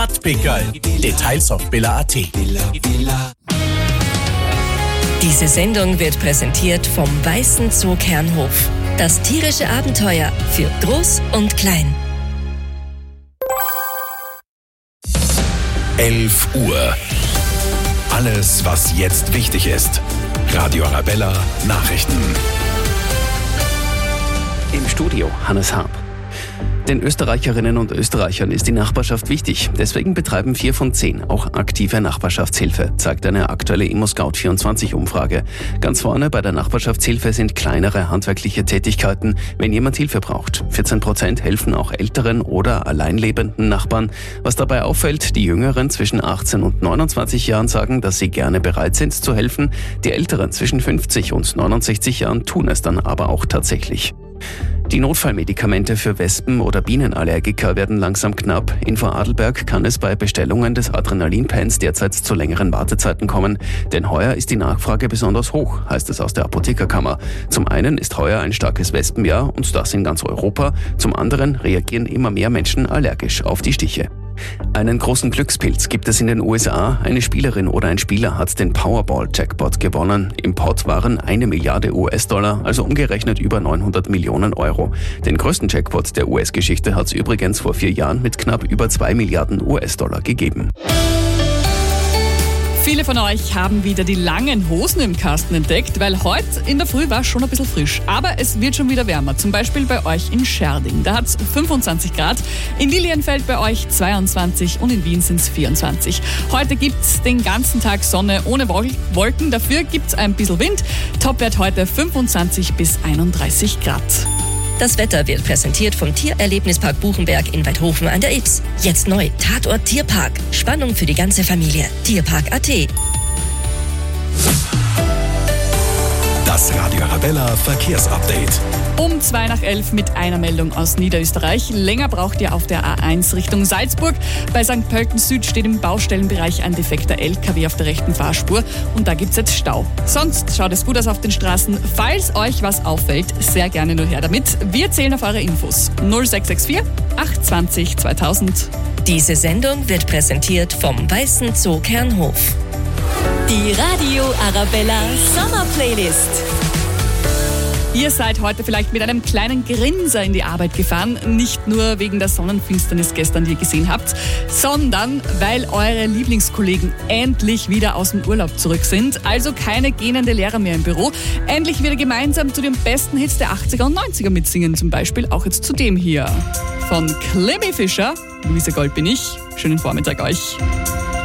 Stadtpickerl. Details auf billa.at. Diese Sendung wird präsentiert vom Weißen Zoo Kernhof. Das tierische Abenteuer für Groß und Klein. 11 Uhr. Alles, was jetzt wichtig ist. Radio Arabella Nachrichten. Im Studio Hannes Harp. Den Österreicherinnen und Österreichern ist die Nachbarschaft wichtig. Deswegen betreiben 4 von 10 auch aktive Nachbarschaftshilfe, zeigt eine aktuelle ImmoScout24-Umfrage. Ganz vorne bei der Nachbarschaftshilfe sind kleinere handwerkliche Tätigkeiten, wenn jemand Hilfe braucht. 14% helfen auch älteren oder alleinlebenden Nachbarn. Was dabei auffällt, die Jüngeren zwischen 18 und 29 Jahren sagen, dass sie gerne bereit sind zu helfen. Die Älteren zwischen 50 und 69 Jahren tun es dann aber auch tatsächlich. Die Notfallmedikamente für Wespen- oder Bienenallergiker werden langsam knapp. In Vorarlberg kann es bei Bestellungen des Adrenalinpens derzeit zu längeren Wartezeiten kommen. Denn heuer ist die Nachfrage besonders hoch, heißt es aus der Apothekerkammer. Zum einen ist heuer ein starkes Wespenjahr und das in ganz Europa. Zum anderen reagieren immer mehr Menschen allergisch auf die Stiche. Einen großen Glückspilz gibt es in den USA. Eine Spielerin oder ein Spieler hat den Powerball-Jackpot gewonnen. Im Pot waren 1 Milliarde US-Dollar, also umgerechnet über 900 Millionen Euro. Den größten Jackpot der US-Geschichte hat es übrigens vor 4 Jahren mit knapp über 2 Milliarden US-Dollar gegeben. Viele von euch haben wieder die langen Hosen im Kasten entdeckt, weil heute in der Früh war es schon ein bisschen frisch. Aber es wird schon wieder wärmer, zum Beispiel bei euch in Scherding. Da hat es 25 Grad, in Lilienfeld bei euch 22 und in Wien sind es 24. Heute gibt es den ganzen Tag Sonne ohne Wolken, dafür gibt es ein bisschen Wind. Topwert heute 25 bis 31 Grad. Das Wetter wird präsentiert vom Tiererlebnispark Buchenberg in Weidhofen an der Ybbs. Jetzt neu, Tatort Tierpark. Spannung für die ganze Familie. Tierpark.at. Das Radio Arabella Verkehrsupdate. Um 11:02 mit einer Meldung aus Niederösterreich. Länger braucht ihr auf der A1 Richtung Salzburg. Bei St. Pölten Süd steht im Baustellenbereich ein defekter LKW auf der rechten Fahrspur und da gibt es jetzt Stau. Sonst schaut es gut aus auf den Straßen. Falls euch was auffällt, sehr gerne nur her damit. Wir zählen auf eure Infos. 0664 820 2000. Diese Sendung wird präsentiert vom Weißen Zoo Kernhof. Die Radio Arabella Sommerplaylist. Ihr seid heute vielleicht mit einem kleinen Grinser in die Arbeit gefahren, nicht nur wegen der Sonnenfinsternis gestern, die ihr gesehen habt, sondern weil eure Lieblingskollegen endlich wieder aus dem Urlaub zurück sind, also keine gähnende Lehrer mehr im Büro. Endlich wieder gemeinsam zu den besten Hits der 80er und 90er mitsingen, zum Beispiel auch jetzt zu dem hier. Von Clemmy Fischer, Luise Gold bin ich. Schönen Vormittag euch.